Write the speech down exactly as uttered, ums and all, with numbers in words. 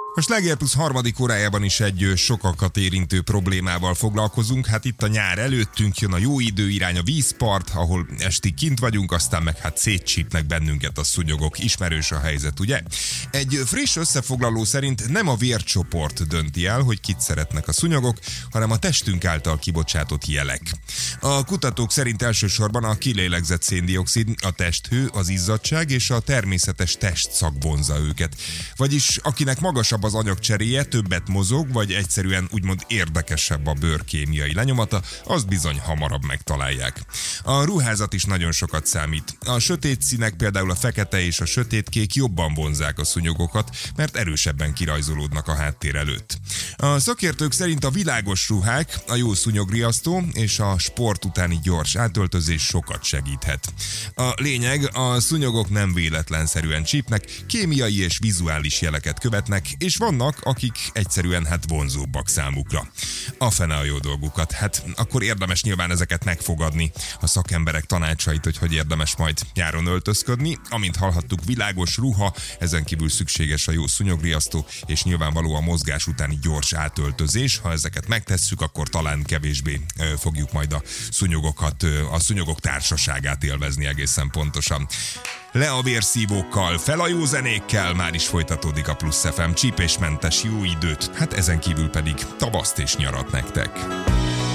A Sláger Plusz harmadik órájában is egy sokakat érintő problémával foglalkozunk. Hát itt a nyár előttünk, jön a jó idő, irány a vízpart, ahol estig kint vagyunk, aztán meg hát szétcsípnek bennünket a szúnyogok. Ismerős a helyzet, ugye? Egy friss összefoglaló szerint nem a vércsoport dönti el, hogy kit szeretnek a szúnyogok, hanem a testünk által kibocsátott jelek. A kutatók szerint elsősorban a kilélegzett széndioxid, a testhő, az izzadság és a természetes testszag vonzza őket. Vagyis akinek magasabb az anyagcseréje, többet mozog, vagy egyszerűen úgymond érdekesebb a bőrkémiai lenyomata, azt bizony hamarabb megtalálják. A ruházat is nagyon sokat számít. A sötét színek, például a fekete és a sötétkék jobban vonzzák a szúnyogokat, mert erősebben kirajzolódnak a háttér előtt. A szakértők szerint a világos ruhák, a jó szúnyogriasztó és a sport utáni gyors átöltözés sokat segíthet. A lényeg, a szúnyogok nem véletlenszerűen csípnek, kémiai és vizuális jeleket követnek, és vannak, akik egyszerűen hát vonzóbbak számukra. A fene a jó dolgukat. Hát akkor érdemes nyilván ezeket megfogadni, a szakemberek tanácsait, hogy hogy érdemes majd nyáron öltözködni. Amint hallhattuk, világos ruha, ezen kívül szükséges a jó szúnyogriasztó, és nyilvánvaló a mozgás utáni gyors átöltözés. Ha ezeket megtesszük, akkor talán kevésbé ö, fogjuk majd a szúnyogokat, ö, a szúnyogok társaságát élvezni egészen pontosan. Le a vérszívókkal, fel a jó zenékkel, már is folytatódik a Plusz ef em, csípésmentes jó időt, hát ezen kívül pedig tavaszt és nyarat nektek.